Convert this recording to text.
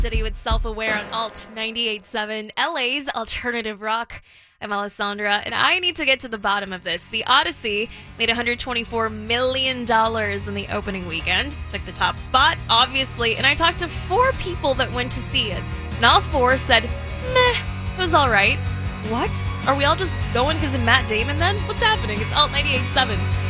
City with Self-Aware on Alt 98.7, LA's alternative rock. I'm Alessandra, and I need to get to the bottom of this. The Odyssey made $124 million in the opening weekend, took the top spot, obviously, and I talked to 4 people that went to see it, and all 4 said, meh, it was alright. What? Are we all just going because of Matt Damon then? What's happening? It's Alt 98.7.